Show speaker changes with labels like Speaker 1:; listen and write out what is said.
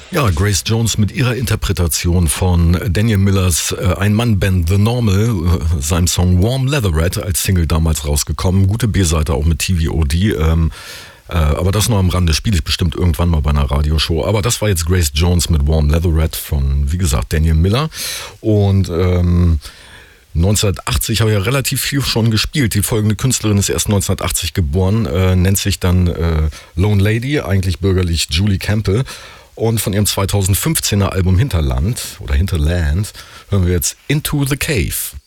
Speaker 1: Ja, Grace Jones mit ihrer Interpretation von Daniel Millers Ein-Mann-Band The Normal, seinem Song Warm Leatherette als Single damals rausgekommen. Gute B-Seite auch mit TVOD. Aber das nur am Rande, spiele ich bestimmt irgendwann mal bei einer Radioshow. Aber das war jetzt Grace Jones mit Warm Leatherette von, wie gesagt, Daniel Miller. Und 1980 habe ich ja relativ viel schon gespielt. Die folgende Künstlerin ist erst 1980 geboren, nennt sich dann Lone Lady, eigentlich bürgerlich Julie Campbell. Und von ihrem 2015er Album Hinterland oder Hinterland hören wir jetzt Into the Cave.